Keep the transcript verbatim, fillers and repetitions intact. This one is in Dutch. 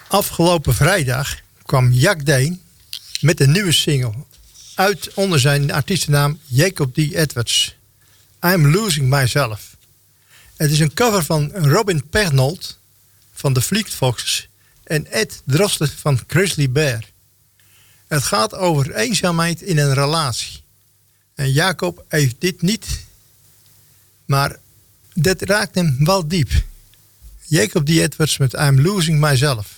Afgelopen vrijdag kwam Jack Deen met een nieuwe single uit onder zijn artiestennaam Jacob D. Edwards. I'm Losing Myself. Het is een cover van Robin Pernald van de Fleet Foxes en Ed Drosten van Grizzly Bear. Het gaat over eenzaamheid in een relatie. En Jacob heeft dit niet, maar dat raakt hem wel diep. Jacob D. Edwards met I'm Losing Myself.